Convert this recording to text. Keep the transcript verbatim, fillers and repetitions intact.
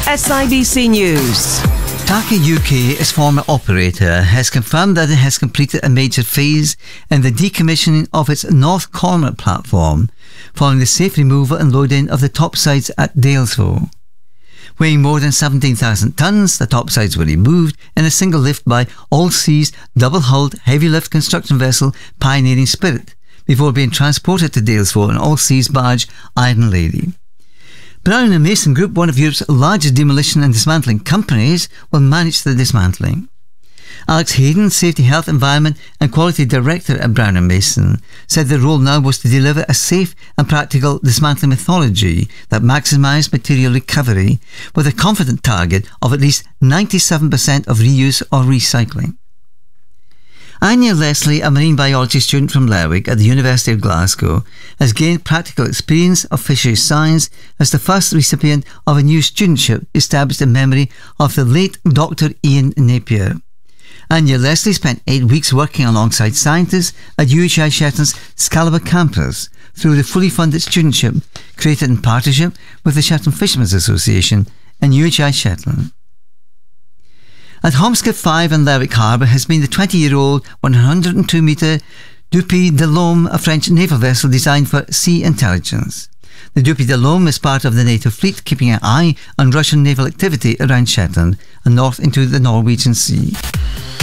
S I B C News. TAQA U K, its former operator, has confirmed that it has completed a major phase in the decommissioning of its North Cormac platform, following the safe removal and loading of the topsides at Dalesville. Weighing more than seventeen thousand tonnes, the topsides were removed in a single lift by All-Seas double-hulled heavy-lift construction vessel Pioneering Spirit, before being transported to Dalesville on All-Seas barge Iron Lady. Brown and Mason Group, one of Europe's largest demolition and dismantling companies, will manage the dismantling. Alex Hayden, Safety, Health, Environment and Quality Director at Brown and Mason, said the role now was to deliver a safe and practical dismantling methodology that maximised material recovery, with a confident target of at least ninety-seven percent of reuse or recycling. Anya Leslie, a marine biology student from Lerwick at the University of Glasgow, has gained practical experience of fisheries science as the first recipient of a new studentship established in memory of the late Doctor Ian Napier. Anya Leslie spent eight weeks working alongside scientists at U H I Shetland's Scalaba campus through the fully funded studentship created in partnership with the Shetland Fishermen's Association and U H I Shetland. At Homskip five in Lerwick Harbour has been the twenty-year-old one hundred two metre Dupuy de l'Homme, a French naval vessel designed for sea intelligence. The Dupuy de l'Homme is part of the NATO fleet, keeping an eye on Russian naval activity around Shetland and north into the Norwegian Sea.